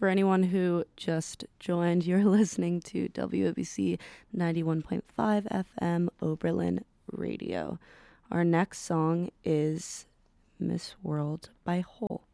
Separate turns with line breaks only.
For anyone who just joined, you're listening to WABC 91.5 FM Oberlin Radio. Our next song is Miss World by Hole.